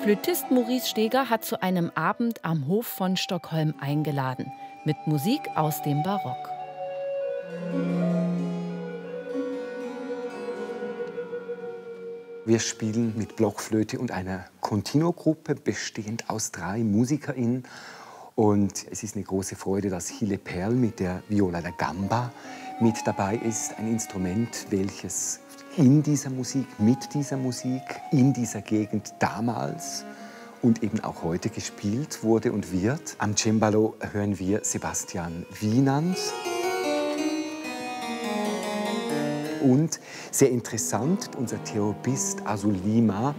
Flötist Maurice Steger hat zu einem Abend am Hof von Stockholm eingeladen. Mit Musik aus dem Barock. Wir spielen mit Blockflöte und einer Continuo-Gruppe, bestehend aus 3 MusikerInnen. Und es ist eine große Freude, dass Hille Perl mit der Viola da Gamba mit dabei ist. Ein Instrument, welches in dieser Musik, mit dieser Musik, in dieser Gegend damals und eben auch heute gespielt wurde und wird. Am Cembalo hören wir Sebastian Wienand. Und sehr interessant, unser Theorist Asulima,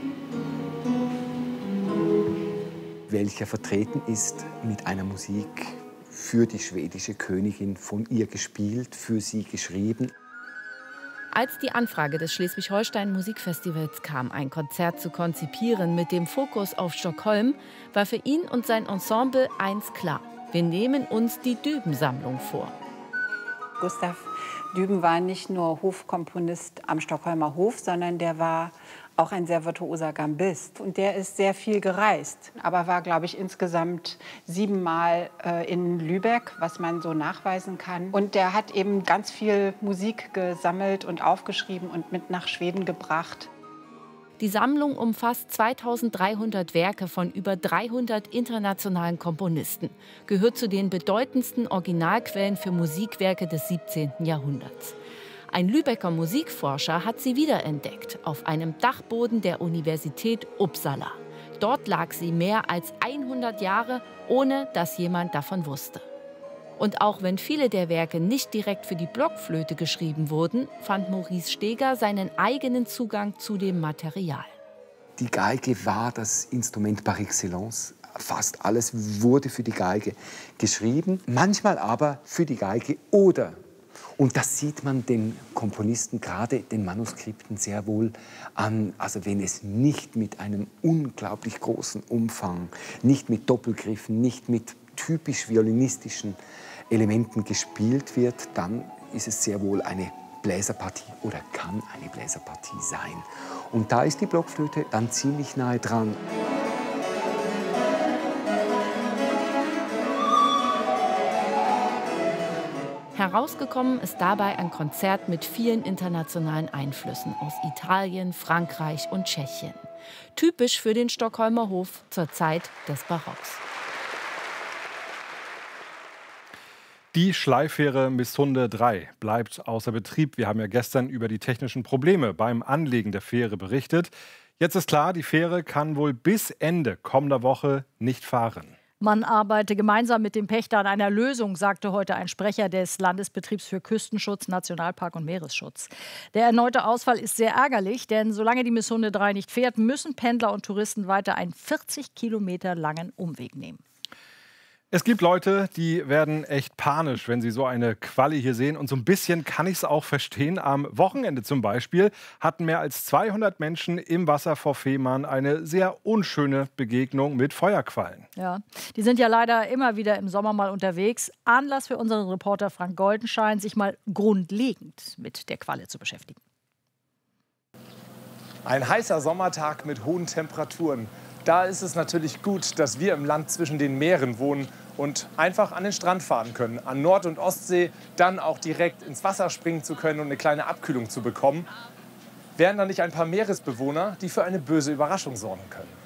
welcher vertreten ist mit einer Musik für die schwedische Königin, von ihr gespielt, für sie geschrieben. Als die Anfrage des Schleswig-Holstein Musikfestivals kam, ein Konzert zu konzipieren mit dem Fokus auf Stockholm, war für ihn und sein Ensemble eins klar: Wir nehmen uns die Düben-Sammlung vor. Gustav Düben war nicht nur Hofkomponist am Stockholmer Hof, sondern der war auch ein sehr virtuoser Gambist. Und der ist sehr viel gereist, aber war, glaube ich, insgesamt 7 Mal in Lübeck, was man so nachweisen kann. Und der hat eben ganz viel Musik gesammelt und aufgeschrieben und mit nach Schweden gebracht. Die Sammlung umfasst 2300 Werke von über 300 internationalen Komponisten, gehört zu den bedeutendsten Originalquellen für Musikwerke des 17. Jahrhunderts. Ein Lübecker Musikforscher hat sie wiederentdeckt auf einem Dachboden der Universität Uppsala. Dort lag sie mehr als 100 Jahre, ohne dass jemand davon wusste. Und auch wenn viele der Werke nicht direkt für die Blockflöte geschrieben wurden, fand Maurice Steger seinen eigenen Zugang zu dem Material. Die Geige war das Instrument par excellence. Fast alles wurde für die Geige geschrieben, manchmal aber für die Geige oder, und das sieht man den Komponisten, gerade den Manuskripten, sehr wohl an, also wenn es nicht mit einem unglaublich großen Umfang, nicht mit Doppelgriffen, nicht mit typisch violinistischen Elementen gespielt wird, dann ist es sehr wohl eine Bläserpartie oder kann eine Bläserpartie sein. Und da ist die Blockflöte dann ziemlich nahe dran. Herausgekommen ist dabei ein Konzert mit vielen internationalen Einflüssen aus Italien, Frankreich und Tschechien. Typisch für den Stockholmer Hof zur Zeit des Barocks. Die Schleifähre Missunde 3 bleibt außer Betrieb. Wir haben ja gestern über die technischen Probleme beim Anlegen der Fähre berichtet. Jetzt ist klar, die Fähre kann wohl bis Ende kommender Woche nicht fahren. Man arbeite gemeinsam mit dem Pächter an einer Lösung, sagte heute ein Sprecher des Landesbetriebs für Küstenschutz, Nationalpark und Meeresschutz. Der erneute Ausfall ist sehr ärgerlich, denn solange die Missunde 3 nicht fährt, müssen Pendler und Touristen weiter einen 40 Kilometer langen Umweg nehmen. Es gibt Leute, die werden echt panisch, wenn sie so eine Qualle hier sehen. Und so ein bisschen kann ich es auch verstehen. Am Wochenende zum Beispiel hatten mehr als 200 Menschen im Wasser vor Fehmarn eine sehr unschöne Begegnung mit Feuerquallen. Ja, die sind ja leider immer wieder im Sommer mal unterwegs. Anlass für unseren Reporter Frank Goldenschein, sich mal grundlegend mit der Qualle zu beschäftigen. Ein heißer Sommertag mit hohen Temperaturen. Da ist es natürlich gut, dass wir im Land zwischen den Meeren wohnen und einfach an den Strand fahren können. An Nord- und Ostsee dann auch direkt ins Wasser springen zu können und eine kleine Abkühlung zu bekommen. Wären da nicht ein paar Meeresbewohner, die für eine böse Überraschung sorgen können?